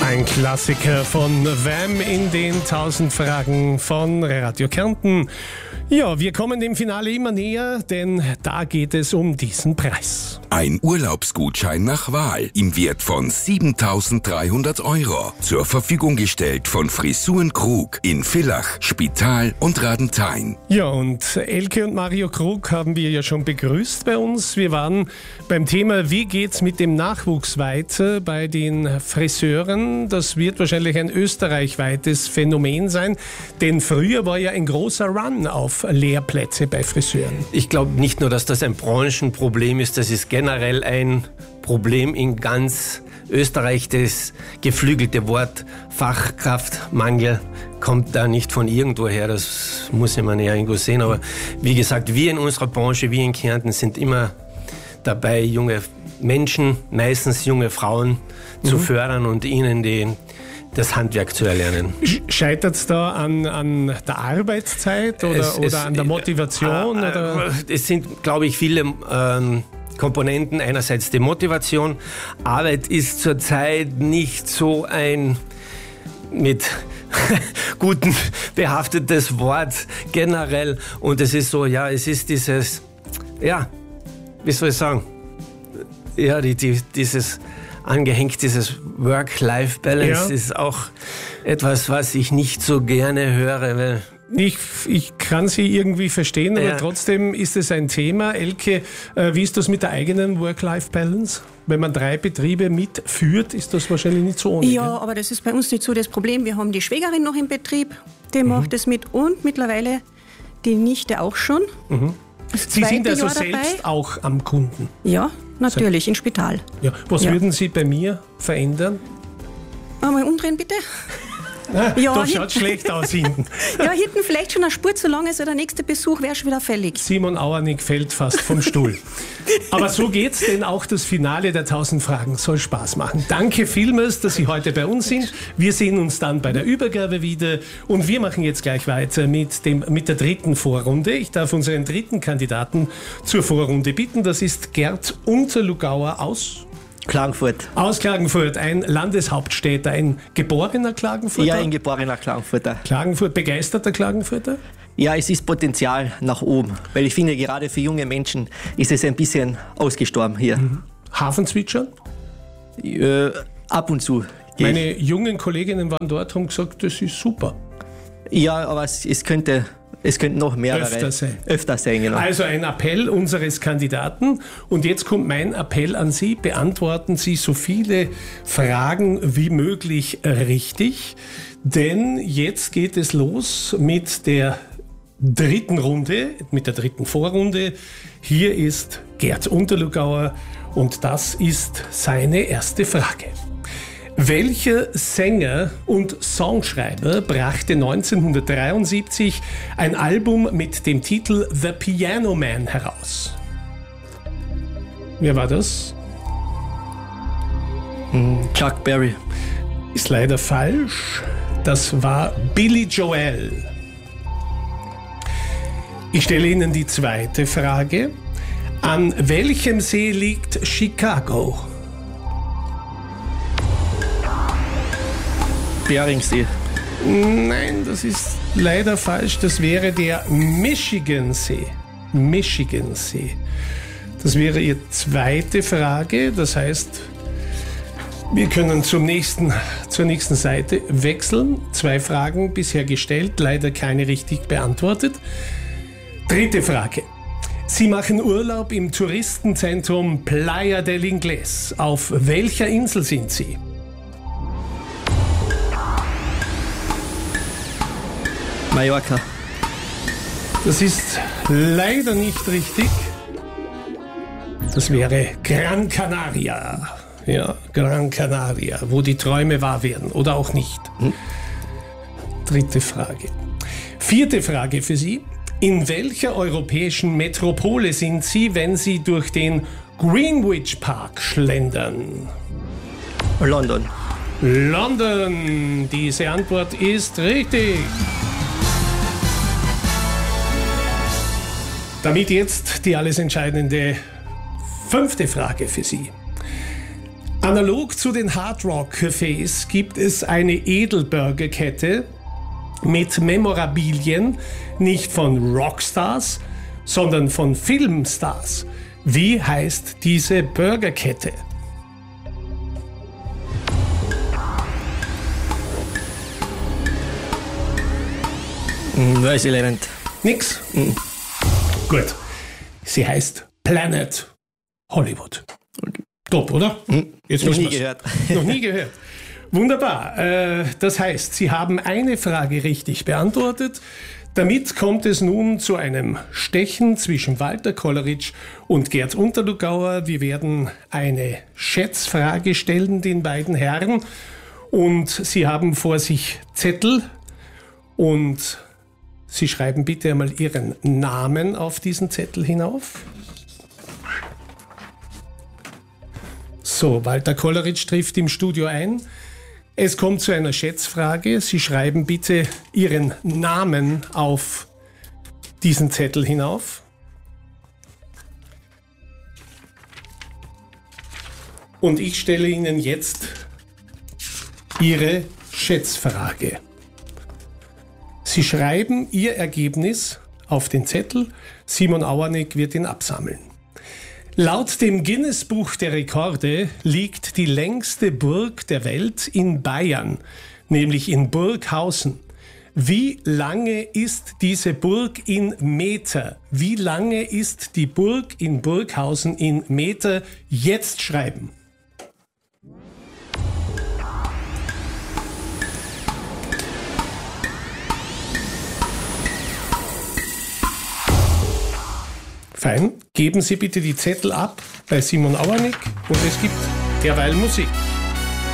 Ein Klassiker von Wham in den 1000 Fragen von Radio Kärnten. Ja, wir kommen dem Finale immer näher, denn da geht es um diesen Preis. Ein Urlaubsgutschein nach Wahl im Wert von 7.300 € zur Verfügung gestellt von Frisuren Krug in Villach, Spital und Radenthein. Ja, und Elke und Mario Krug haben wir ja schon begrüßt bei uns. Wir waren beim Thema, wie geht's mit dem Nachwuchs weiter bei den Friseuren. Das wird wahrscheinlich ein österreichweites Phänomen sein, denn früher war ja ein großer Run auf Lehrplätze bei Friseuren. Ich glaube nicht nur, dass das ein Branchenproblem ist, das ist generell ein Problem in ganz Österreich. Das geflügelte Wort Fachkraftmangel kommt da nicht von irgendwo her, das muss man ja irgendwo sehen. Aber wie gesagt, wir in unserer Branche, wir in Kärnten sind immer dabei, junge Menschen, meistens junge Frauen zu fördern und ihnen das Handwerk zu erlernen. Scheitert es da an der Arbeitszeit oder an der Motivation? Oder? Es sind, glaube ich, viele Komponenten. Einerseits die Motivation. Arbeit ist zurzeit nicht so ein mit guten behaftetes Wort generell. Und es ist so, ja, es ist dieses, ja, wie soll ich sagen, ja, dieses angehängt, dieses Work-Life-Balance ist auch etwas, was ich nicht so gerne höre. Weil ich kann Sie irgendwie verstehen, aber trotzdem ist es ein Thema. Elke, wie ist das mit der eigenen Work-Life-Balance? Wenn man 3 Betriebe mitführt, ist das wahrscheinlich nicht so ohne. Ja, aber das ist bei uns nicht so das Problem. Wir haben die Schwägerin noch im Betrieb, die macht das mit und mittlerweile die Nichte auch schon. Sie sind also selbst auch am Kunden? Ja, natürlich, im Spital. Ja. Was würden Sie bei mir verändern? Einmal umdrehen, bitte. Das schaut schlecht aus hinten. Ja, hinten vielleicht schon eine Spur zu lang, also der nächste Besuch wäre schon wieder fällig. Simon Auernick fällt fast vom Stuhl. Aber so geht's, denn auch das Finale der 1000 Fragen soll Spaß machen. Danke vielmals, dass Sie heute bei uns sind. Wir sehen uns dann bei der Übergabe wieder und wir machen jetzt gleich weiter mit der dritten Vorrunde. Ich darf unseren dritten Kandidaten zur Vorrunde bitten. Das ist Gerd Unterlugauer aus Klagenfurt. Aus Klagenfurt, ein Landeshauptstädter, ein geborener Klagenfurter? Ja, ein geborener Klagenfurter. Klagenfurt, begeisterter Klagenfurter? Ja, es ist Potenzial nach oben, weil ich finde, gerade für junge Menschen ist es ein bisschen ausgestorben hier. Hafenzwitschern? Ab und zu. Meine jungen Kolleginnen waren dort und haben gesagt, das ist super. Ja, aber es könnte noch mehrere öfter sein. Genau. Also ein Appell unseres Kandidaten. Und jetzt kommt mein Appell an Sie. Beantworten Sie so viele Fragen wie möglich richtig. Denn jetzt geht es los mit der dritten Runde, mit der dritten Vorrunde. Hier ist Gerd Unterlugauer und das ist seine erste Frage. Welcher Sänger und Songschreiber brachte 1973 ein Album mit dem Titel The Piano Man heraus? Wer war das? Chuck Berry. Ist leider falsch. Das war Billy Joel. Ich stelle Ihnen die zweite Frage. An welchem See liegt Chicago? Beringsee. Nein, das ist leider falsch. Das wäre der Michigansee. Michigansee. Das wäre Ihre zweite Frage. Das heißt, wir können zur nächsten Seite wechseln. 2 Fragen bisher gestellt, leider keine richtig beantwortet. Dritte Frage. Sie machen Urlaub im Touristenzentrum Playa del Inglés. Auf welcher Insel sind Sie? Mallorca. Das ist leider nicht richtig. Das wäre Gran Canaria. Ja, Gran Canaria, wo die Träume wahr werden oder auch nicht. Dritte Frage. Vierte Frage für Sie. In welcher europäischen Metropole sind Sie, wenn Sie durch den Greenwich Park schlendern? London. London. Diese Antwort ist richtig. Damit jetzt die alles entscheidende 5. Frage für Sie. Analog zu den Hard Rock Cafés gibt es eine Edelburgerkette mit Memorabilien, nicht von Rockstars, sondern von Filmstars. Wie heißt diese Burgerkette? Weiß ich leider nicht. Nix? Gut. Sie heißt Planet Hollywood. Top, oder? Jetzt Noch wissen nie wir's. gehört. Noch nie gehört. Wunderbar. Das heißt, Sie haben eine Frage richtig beantwortet. Damit kommt es nun zu einem Stechen zwischen Walter Kollerich und Gerd Unterlugauer. Wir werden eine Schätzfrage stellen, den beiden Herren. Und Sie haben vor sich Zettel und Sie schreiben bitte einmal Ihren Namen auf diesen Zettel hinauf. So, Walter Kollerich trifft im Studio ein. Es kommt zu einer Schätzfrage. Sie schreiben bitte Ihren Namen auf diesen Zettel hinauf. Und ich stelle Ihnen jetzt Ihre Schätzfrage. Sie schreiben Ihr Ergebnis auf den Zettel. Simon Auernick wird ihn absammeln. Laut dem Guinness-Buch der Rekorde liegt die längste Burg der Welt in Bayern, nämlich in Burghausen. Wie lange ist diese Burg in Meter? Wie lange ist die Burg in Burghausen in Meter? Jetzt schreiben. Fein. Geben Sie bitte die Zettel ab bei Simon Auernick und es gibt derweil Musik.